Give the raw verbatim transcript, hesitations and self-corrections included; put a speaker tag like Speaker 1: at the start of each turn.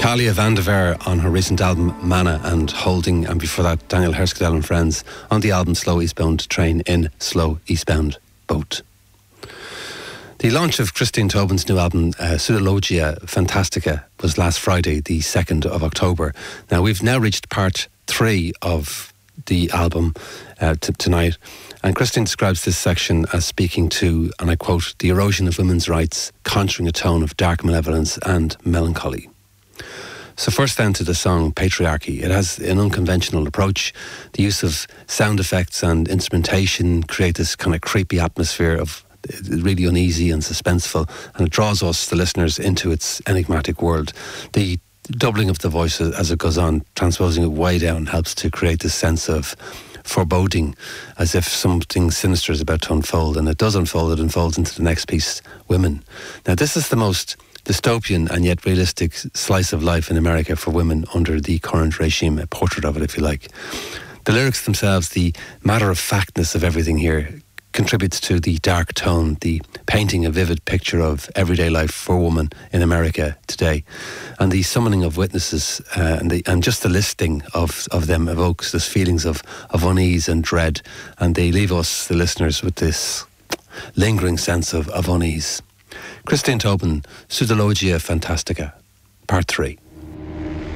Speaker 1: Kalia Van de Ver on her recent album Mana, and Holding, and before that Daniel Herskadel and Friends on the album Slow Eastbound Train in Slow Eastbound Boat. The launch of Christine Tobin's new album, uh, Pseudologia Fantastica, was last Friday, the second of October. Now, we've now reached part three of the album uh, t- tonight, and Christine describes this section as speaking to, and I quote, the erosion of women's rights, conjuring a tone of dark malevolence and melancholy. So first then to the song Patriarchy. It has an unconventional approach. The use of sound effects and instrumentation create this kind of creepy atmosphere of really uneasy and suspenseful, and it draws us, the listeners, into its enigmatic world. The doubling of the voice as it goes on, transposing it way down, helps to create this sense of foreboding, as if something sinister is about to unfold, and it does unfold. It unfolds into the next piece, Women. Now, this is the most dystopian and yet realistic slice of life in America for women under the current regime, a portrait of it, if you like. The lyrics themselves, the matter-of-factness of everything here, contributes to the dark tone, the painting a vivid picture of everyday life for a woman in America today. And the summoning of witnesses uh, and, the, and just the listing of, of them evokes this feelings of, of unease and dread, and they leave us, the listeners, with this lingering sense of, of unease. Christine Tobin, Pseudologia Fantastica, Part three.